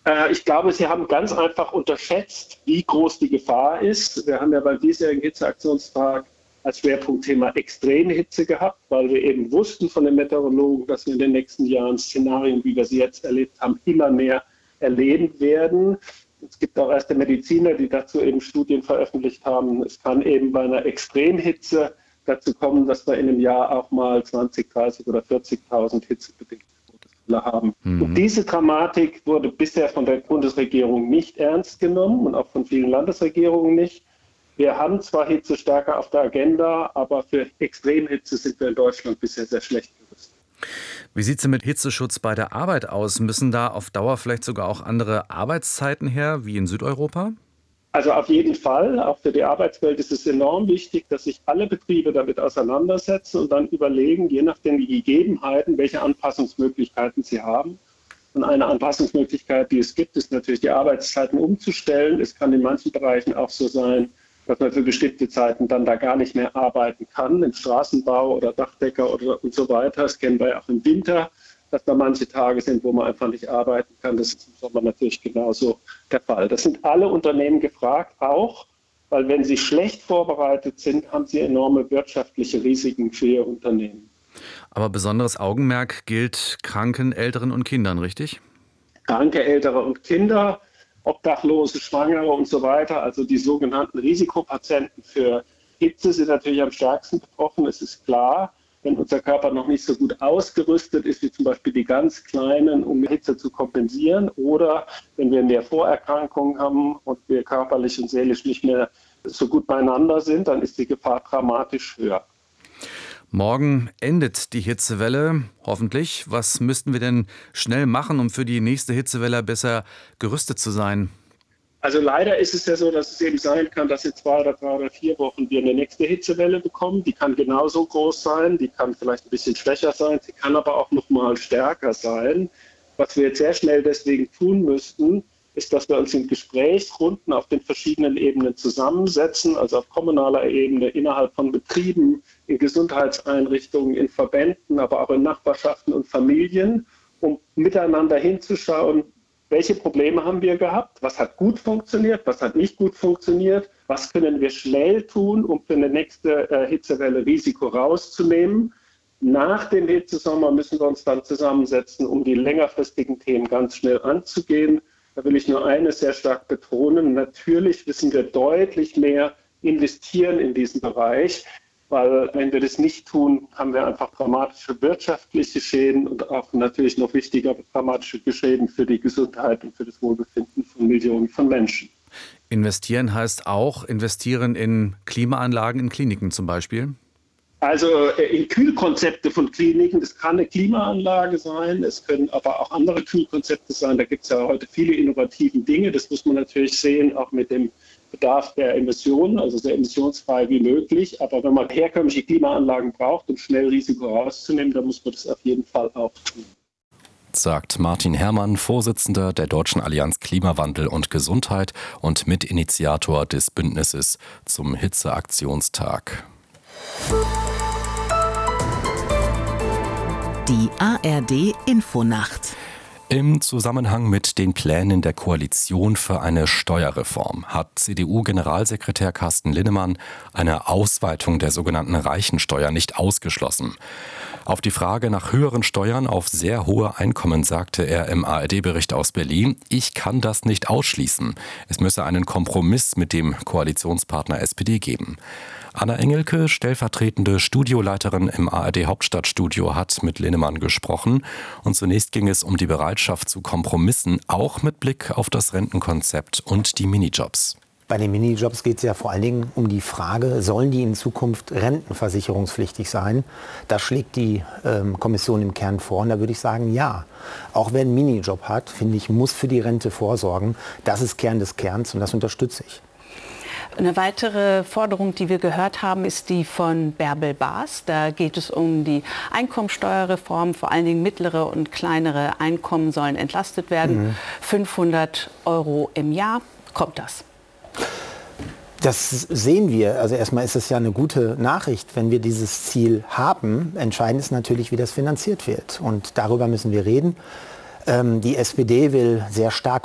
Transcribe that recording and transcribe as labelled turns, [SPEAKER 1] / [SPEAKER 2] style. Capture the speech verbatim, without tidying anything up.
[SPEAKER 1] Äh, ich glaube, Sie haben ganz einfach unterschätzt, wie groß die Gefahr ist. Wir haben ja beim diesjährigen Hitzeaktionstag als Schwerpunktthema Extremhitze gehabt, weil wir eben wussten von den Meteorologen, dass wir in den nächsten Jahren Szenarien, wie wir sie jetzt erlebt haben, immer mehr erleben werden. Es gibt auch erste Mediziner, die dazu eben Studien veröffentlicht haben. Es kann eben bei einer Extremhitze dazu kommen, dass wir in einem Jahr auch mal zwanzig, dreißig oder vierzigtausend hitzebedingte Todesfälle haben. Mhm. Und diese Dramatik wurde bisher von der Bundesregierung nicht ernst genommen und auch von vielen Landesregierungen nicht. Wir haben zwar Hitze stärker auf der Agenda, aber für Extremhitze sind wir in Deutschland bisher sehr schlecht gerüstet.
[SPEAKER 2] Wie sieht es denn mit Hitzeschutz bei der Arbeit aus? Müssen da auf Dauer vielleicht sogar auch andere Arbeitszeiten her, wie in Südeuropa?
[SPEAKER 1] Also auf jeden Fall. Auch für die Arbeitswelt ist es enorm wichtig, dass sich alle Betriebe damit auseinandersetzen und dann überlegen, je nachdem die Gegebenheiten, welche Anpassungsmöglichkeiten sie haben. Und eine Anpassungsmöglichkeit, die es gibt, ist natürlich die Arbeitszeiten umzustellen. Es kann in manchen Bereichen auch so sein, dass man für bestimmte Zeiten dann da gar nicht mehr arbeiten kann, im Straßenbau oder Dachdecker oder und so weiter. Das kennen wir auch im Winter, dass da manche Tage sind, wo man einfach nicht arbeiten kann. Das ist im Sommer natürlich genauso der Fall. Das sind alle Unternehmen gefragt, auch, weil wenn sie schlecht vorbereitet sind, haben sie enorme wirtschaftliche Risiken für ihr Unternehmen.
[SPEAKER 2] Aber besonderes Augenmerk gilt Kranken, Älteren und Kindern, richtig?
[SPEAKER 1] Kranke, Ältere und Kinder, Obdachlose, Schwangere und so weiter, also die sogenannten Risikopatienten für Hitze sind natürlich am stärksten betroffen. Es ist klar, wenn unser Körper noch nicht so gut ausgerüstet ist, wie zum Beispiel die ganz Kleinen, um Hitze zu kompensieren, oder wenn wir mehr Vorerkrankungen haben und wir körperlich und seelisch nicht mehr so gut beieinander sind, dann ist die Gefahr dramatisch höher.
[SPEAKER 2] Morgen endet die Hitzewelle, hoffentlich. Was müssten wir denn schnell machen, um für die nächste Hitzewelle besser gerüstet zu sein?
[SPEAKER 1] Also leider ist es ja so, dass es eben sein kann, dass in zwei oder drei oder vier Wochen wir eine nächste Hitzewelle bekommen. Die kann genauso groß sein, die kann vielleicht ein bisschen schwächer sein, sie kann aber auch noch mal stärker sein. Was wir jetzt sehr schnell deswegen tun müssten, ist, dass wir uns in Gesprächsrunden auf den verschiedenen Ebenen zusammensetzen, also auf kommunaler Ebene, innerhalb von Betrieben, in Gesundheitseinrichtungen, in Verbänden, aber auch in Nachbarschaften und Familien, um miteinander hinzuschauen, welche Probleme haben wir gehabt, was hat gut funktioniert, was hat nicht gut funktioniert, was können wir schnell tun, um für eine nächste äh, Hitzewelle Risiko rauszunehmen. Nach dem Hitzesommer müssen wir uns dann zusammensetzen, um die längerfristigen Themen ganz schnell anzugehen. Da will ich nur eines sehr stark betonen. Natürlich müssen wir deutlich mehr investieren in diesen Bereich, weil wenn wir das nicht tun, haben wir einfach dramatische wirtschaftliche Schäden und auch natürlich noch wichtiger dramatische Schäden für die Gesundheit und für das Wohlbefinden von Millionen von Menschen.
[SPEAKER 2] Investieren heißt auch investieren in Klimaanlagen in Kliniken zum Beispiel?
[SPEAKER 1] Also in Kühlkonzepte von Kliniken, das kann eine Klimaanlage sein, es können aber auch andere Kühlkonzepte sein. Da gibt es ja heute viele innovative Dinge. Das muss man natürlich sehen, auch mit dem Bedarf der Emissionen, also so emissionsfrei wie möglich. Aber wenn man herkömmliche Klimaanlagen braucht, um schnell Risiko rauszunehmen, dann muss man das auf jeden Fall auch tun.
[SPEAKER 3] Sagt Martin Herrmann, Vorsitzender der Deutschen Allianz Klimawandel und Gesundheit und Mitinitiator des Bündnisses zum Hitzeaktionstag.
[SPEAKER 4] Die A R D-Infonacht.
[SPEAKER 3] Im Zusammenhang mit den Plänen der Koalition für eine Steuerreform hat C D U-Generalsekretär Carsten Linnemann eine Ausweitung der sogenannten Reichensteuer nicht ausgeschlossen. Auf die Frage nach höheren Steuern auf sehr hohe Einkommen sagte er im A R D-Bericht aus Berlin, ich kann das nicht ausschließen. Es müsse einen Kompromiss mit dem Koalitionspartner S P D geben. Anna Engelke, stellvertretende Studioleiterin im A R D-Hauptstadtstudio, hat mit Linnemann gesprochen. Und zunächst ging es um die Bereitschaft zu Kompromissen, auch mit Blick auf das Rentenkonzept und die Minijobs.
[SPEAKER 5] Bei den Minijobs geht es ja vor allen Dingen um die Frage, sollen die in Zukunft rentenversicherungspflichtig sein? Das schlägt die ähm, Kommission im Kern vor und da würde ich sagen, ja. Auch wer einen Minijob hat, finde ich, muss für die Rente vorsorgen. Das ist Kern des Kerns und das unterstütze ich.
[SPEAKER 6] Eine weitere Forderung, die wir gehört haben, ist die von Bärbel Baas. Da geht es um die Einkommensteuerreform. Vor allen Dingen mittlere und kleinere Einkommen sollen entlastet werden. Mhm. fünfhundert Euro im Jahr. Kommt das?
[SPEAKER 5] Das sehen wir. Also erstmal ist es ja eine gute Nachricht, wenn wir dieses Ziel haben. Entscheidend ist natürlich, wie das finanziert wird. Und darüber müssen wir reden. Ähm, die S P D will sehr stark